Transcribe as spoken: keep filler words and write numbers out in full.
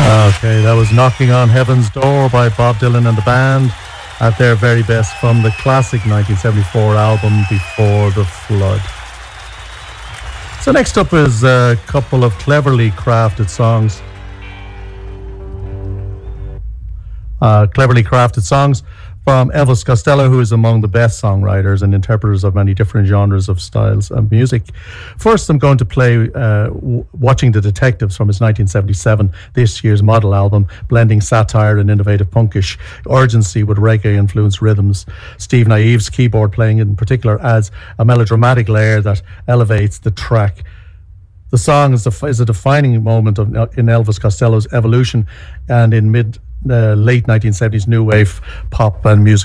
Okay, that was Knocking on Heaven's Door by Bob Dylan and the band at their very best from the classic nineteen seventy-four album Before the Flood. So next up is a couple of cleverly crafted songs. Uh, cleverly crafted songs from Elvis Costello, who is among the best songwriters and interpreters of many different genres of styles of music. First, I'm going to play uh, w- Watching the Detectives from his nineteen seventy-seven, this year's model album, blending satire and innovative punkish urgency with reggae-influenced rhythms. Steve Naive's keyboard playing in particular adds a melodramatic layer that elevates the track. The song is a, is a defining moment of, in Elvis Costello's evolution and in mid, uh, late nineteen seventies new wave pop and music